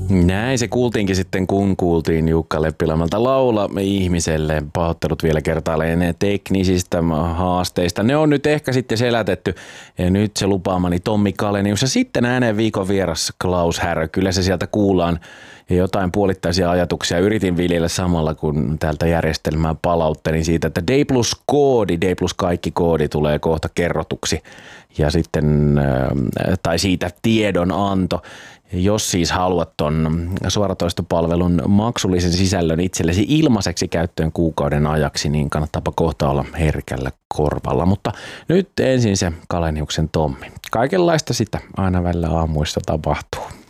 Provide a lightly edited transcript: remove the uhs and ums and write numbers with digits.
Näin se kuultiinkin sitten, kun kuultiin Jukka Leppilammalta Laula ihmiselle. Pahoittelut vielä kertaalleen teknisistä haasteista. Ne on nyt ehkä sitten selätetty. Ja nyt se lupaamani Tommi Kalenius ja sitten ääneen viikon vieras Klaus Härö. Kyllä se sieltä kuullaan. Ja jotain puolittaisia ajatuksia yritin viljellä samalla, kun täältä järjestelmää palauttelin siitä, että D plus koodi, D plus kaikki koodi tulee kohta kerrotuksi. Ja sitten, tai siitä tiedonanto. Jos siis haluat ton suoratoistopalvelun maksullisen sisällön itsellesi ilmaiseksi käyttöön kuukauden ajaksi, niin kannattaapa kohta olla herkällä korvalla. Mutta nyt ensin se Kaleniuksen Tommi. Kaikenlaista sitä aina välillä aamuissa tapahtuu.